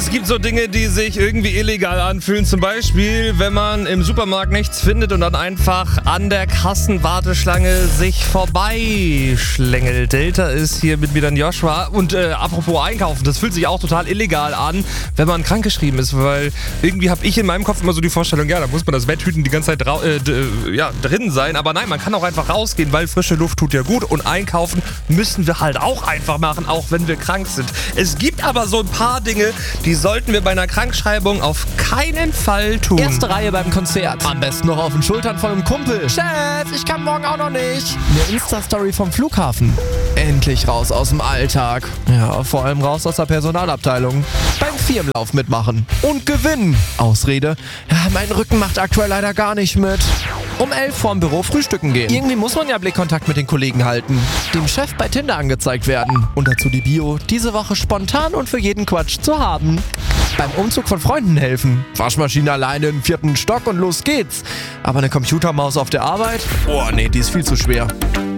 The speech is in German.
Es gibt so Dinge, die sich irgendwie illegal anfühlen. Zum Beispiel, wenn man im Supermarkt nichts findet und dann einfach an der Kassenwarteschlange sich vorbeischlängelt. Delta ist hier mit mir dann Joshua. Und apropos Einkaufen, das fühlt sich auch total illegal an, wenn man krankgeschrieben ist. Weil irgendwie habe ich in meinem Kopf immer so die Vorstellung, ja, da muss man das Wetthüten die ganze Zeit drin sein. Aber nein, man kann auch einfach rausgehen, weil frische Luft tut ja gut. Und einkaufen müssen wir halt auch einfach machen, auch wenn wir krank sind. Es gibt aber so ein paar Dinge, die sollten wir bei einer Krankschreibung auf keinen Fall tun. Erste Reihe beim Konzert. Am besten noch auf den Schultern von einem Kumpel. Chef, ich kann morgen auch noch nicht. Eine Insta-Story vom Flughafen. Endlich raus aus dem Alltag. Ja, vor allem raus aus der Personalabteilung. Beim Firmenlauf mitmachen. Und gewinnen. Ausrede. Ja, mein Rücken macht aktuell leider gar nicht mit. Um 11 vorm Büro frühstücken gehen. Irgendwie muss man ja Blickkontakt mit den Kollegen halten. Dem Chef bei Tinder angezeigt werden. Und dazu die Bio, diese Woche spontan und für jeden Quatsch zu haben. Beim Umzug von Freunden helfen. Waschmaschine alleine im 4. Stock und los geht's. Aber eine Computermaus auf der Arbeit? Oh nee, die ist viel zu schwer.